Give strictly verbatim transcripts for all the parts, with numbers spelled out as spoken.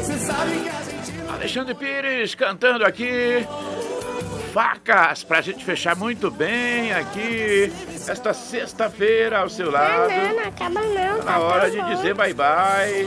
Alexandre Pires cantando aqui. Facas, pra gente fechar muito bem aqui esta sexta-feira ao seu lado. Não, não, não acaba não. Tá na hora de dizer bye bye.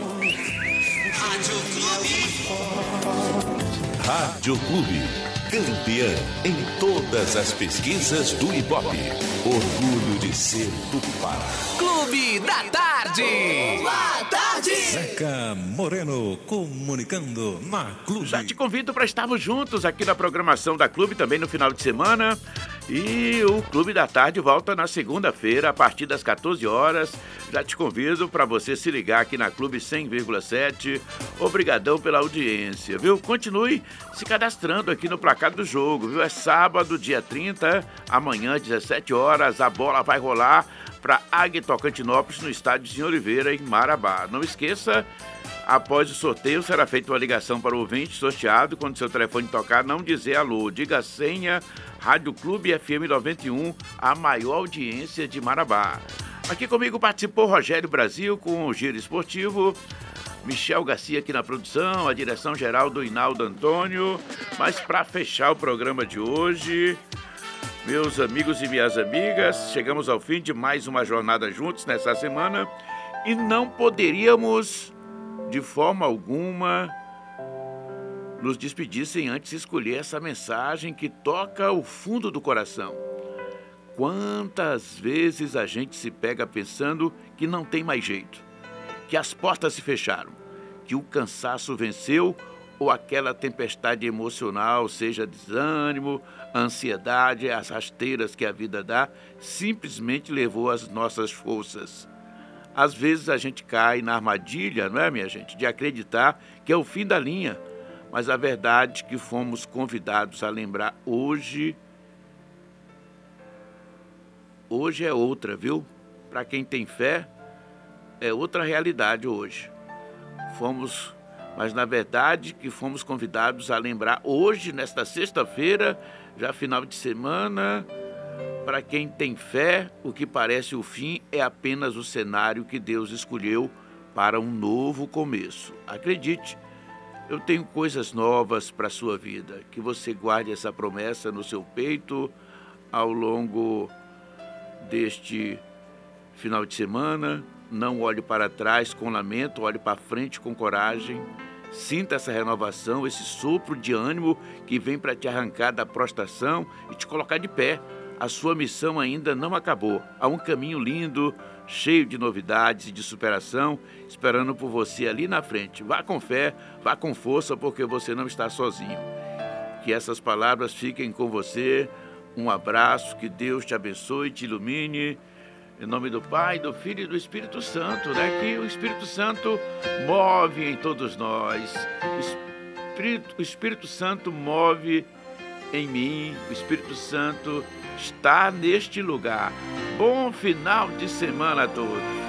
Rádio Clube, campeã em todas as pesquisas do Ibope. Orgulho de ser do Pará. Clube da Tarde. Boa tarde. Zeca Moreno comunicando na Clube. Já te convido para estarmos juntos aqui na programação da Clube também no final de semana. E o Clube da Tarde volta na segunda-feira a partir das quatorze horas. Já te convido para você se ligar aqui na Clube cem vírgula sete. Obrigadão pela audiência, viu? Continue se cadastrando aqui no placar do jogo, viu? É sábado, dia trinta, amanhã, dezessete horas, a bola vai rolar para Águia Tocantinópolis no estádio Zinho Oliveira, em Marabá. Não esqueça, após o sorteio será feita uma ligação para o ouvinte sorteado. Quando seu telefone tocar, não dizer alô, diga a senha Rádio Clube F M noventa e um, a maior audiência de Marabá. Aqui comigo participou Rogério Brasil com o Giro Esportivo, Michel Garcia aqui na produção, a direção geral do Inaldo Antônio. Mas para fechar o programa de hoje, meus amigos e minhas amigas, chegamos ao fim de mais uma jornada juntos nessa semana e não poderíamos, de forma alguma, nos despedir sem antes escolher essa mensagem que toca o fundo do coração. Quantas vezes a gente se pega pensando que não tem mais jeito, que as portas se fecharam, que o cansaço venceu ou aquela tempestade emocional, seja desânimo, ansiedade, as rasteiras que a vida dá, simplesmente levou as nossas forças. Às vezes a gente cai na armadilha, não é, minha gente, de acreditar que é o fim da linha, mas a verdade é que fomos convidados a lembrar hoje, hoje é outra, viu? Para quem tem fé, é outra realidade hoje. Fomos, mas na verdade que fomos convidados a lembrar hoje, nesta sexta-feira, já final de semana, para quem tem fé, o que parece o fim é apenas o cenário que Deus escolheu para um novo começo. Acredite, eu tenho coisas novas para a sua vida. Que você guarde essa promessa no seu peito ao longo deste final de semana. Não olhe para trás com lamento, olhe para frente com coragem. Sinta essa renovação, esse sopro de ânimo que vem para te arrancar da prostração e te colocar de pé. A sua missão ainda não acabou. Há um caminho lindo, cheio de novidades e de superação, esperando por você ali na frente. Vá com fé, vá com força, porque você não está sozinho. Que essas palavras fiquem com você. Um abraço, que Deus te abençoe e te ilumine. Em nome do Pai, do Filho e do Espírito Santo, né? Que o Espírito Santo move em todos nós. O Espírito, o Espírito Santo move em mim. O Espírito Santo está neste lugar. Bom final de semana a todos.